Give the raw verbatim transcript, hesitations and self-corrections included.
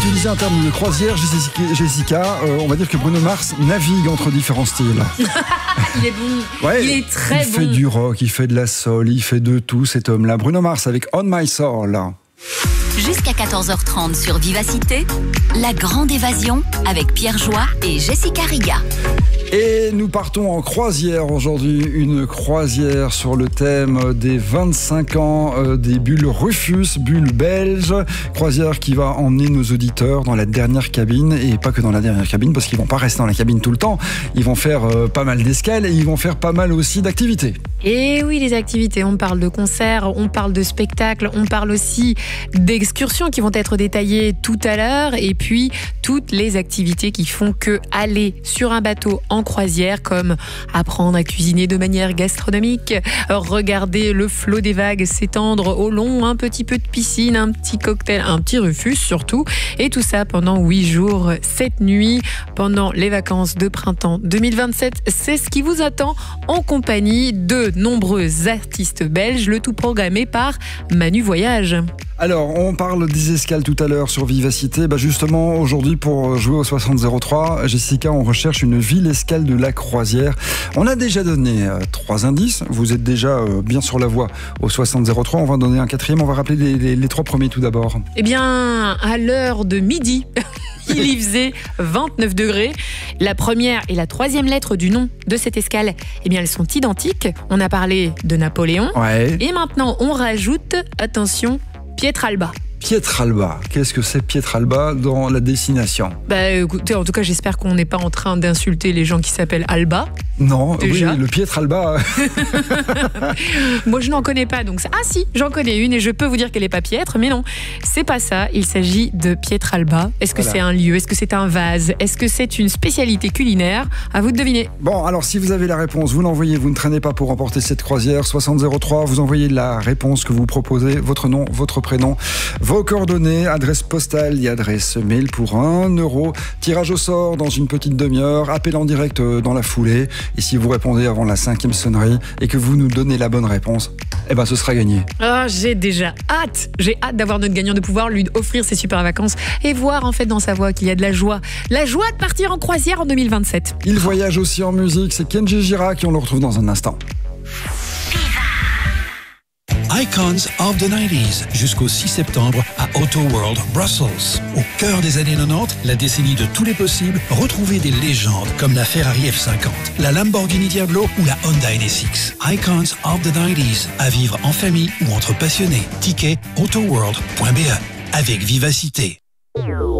Utiliser un terme de croisière, Jessica, Jessica euh, on va dire que Bruno Mars navigue entre différents styles. Il est bon, ouais, il est très il bon. Il fait du rock, il fait de la soul, il fait de tout cet homme-là. Bruno Mars avec On My Soul. Jusqu'à quatorze heures trente sur Vivacité, la grande évasion avec Pierre Joie et Jessica Riga. Et nous partons en croisière aujourd'hui, une croisière sur le thème des vingt-cinq ans euh, des bulles Rufus, bulles belges. Croisière qui va emmener nos auditeurs dans la dernière cabine, et pas que dans la dernière cabine, parce qu'ils vont pas rester dans la cabine tout le temps. Ils vont faire euh, pas mal d'escales et ils vont faire pas mal aussi d'activités. Et oui, les activités, on parle de concerts, on parle de spectacles, on parle aussi d'excursions qui vont être détaillées tout à l'heure, et puis toutes les activités qui font que aller sur un bateau en croisière, comme apprendre à cuisiner de manière gastronomique, regarder le flot des vagues s'étendre au long, un petit peu de piscine, un petit cocktail, un petit Rufus surtout, et tout ça pendant huit jours, sept nuits, pendant les vacances de printemps deux mille vingt-sept. C'est ce qui vous attend en compagnie de nombreux artistes belges, le tout programmé par Manu Voyage. Alors, on parle des escales tout à l'heure sur Vivacité. Bah justement, aujourd'hui, pour jouer au soixante zéro trois, Jessica, on recherche une ville escale de la croisière. On a déjà donné euh, trois indices. Vous êtes déjà euh, bien sur la voie au soixante zéro trois. On va en donner un quatrième. On va rappeler les, les, les trois premiers tout d'abord. Eh bien, à l'heure de midi, il y faisait vingt-neuf degrés. La première et la troisième lettre du nom de cette escale, eh bien, elles sont identiques. On a parlé de Napoléon. Ouais. Et maintenant, on rajoute, attention, Pietralba. Pietralba. Qu'est-ce que c'est Pietralba dans la destination? Bah écoutez, en tout cas, j'espère qu'on n'est pas en train d'insulter les gens qui s'appellent Alba. Non, déjà. Oui, le Pietralba. Moi, je n'en connais pas, donc ça... ah si, j'en connais une et je peux vous dire qu'elle est pas piètre, mais non, c'est pas ça. Il s'agit de Pietralba. Est-ce que voilà. C'est un lieu? Est-ce que c'est un vase? Est-ce que c'est une spécialité culinaire? À vous de deviner. Bon, alors si vous avez la réponse, vous l'envoyez. Vous ne traînez pas pour remporter cette croisière. soixante zéro trois, vous envoyez la réponse que vous proposez, votre nom, votre prénom, vos coordonnées, adresse postale et adresse mail pour un euro. Tirage au sort dans une petite demi-heure. Appel en direct dans la foulée. Et si vous répondez avant la cinquième sonnerie et que vous nous donnez la bonne réponse, eh ben ce sera gagné. Ah, j'ai déjà hâte. J'ai hâte d'avoir notre gagnant, de pouvoir lui offrir ses super vacances et voir en fait dans sa voix qu'il y a de la joie. La joie de partir en croisière en deux mille vingt-sept. Il voyage aussi en musique. C'est Kenji Girac et on le retrouve dans un instant. Icons of the nineties, jusqu'au six septembre à Auto World Brussels. Au cœur des années quatre-vingt-dix, la décennie de tous les possibles, retrouvez des légendes comme la Ferrari F cinquante, la Lamborghini Diablo ou la Honda N S X. Icons of the nineties, à vivre en famille ou entre passionnés. Ticket autoworld point b e avec Vivacité.